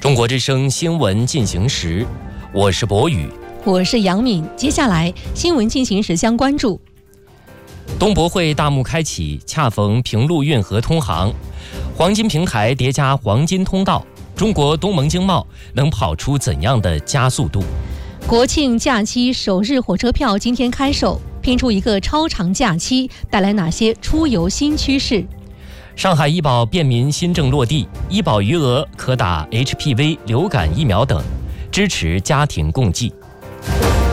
中国之声新闻进行时，我是博宇， 我是杨敏。接下来新闻进行时将关注： 东博会大幕开启，恰逢平陆运河通航，黄金平台叠加黄金通道，中国东盟经贸能跑出怎样的加速度？ 国庆假期首日火车票今天开售，拼出一个超长假期，带来哪些出游新趋势？ 上海医保便民新政落地，医保余额可打 HPV 流感疫苗等，支持家庭共济。